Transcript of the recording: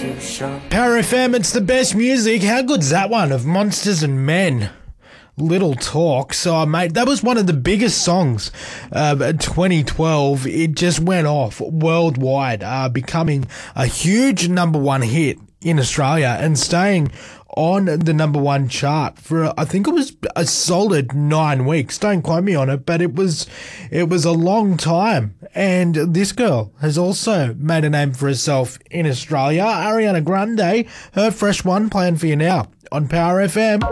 Power FM, it's the best music. How good's that one of Monsters and Men? Little Talk. So, mate, that was one of the biggest songs of 2012. It just went off worldwide, becoming a huge number one hit in Australia and staying on the number one chart for, I think it was a solid 9 weeks. Don't quote me on it, but it was a long time. And this girl has also made a name for herself in Australia. Ariana Grande, her fresh one playing for you now on Power FM.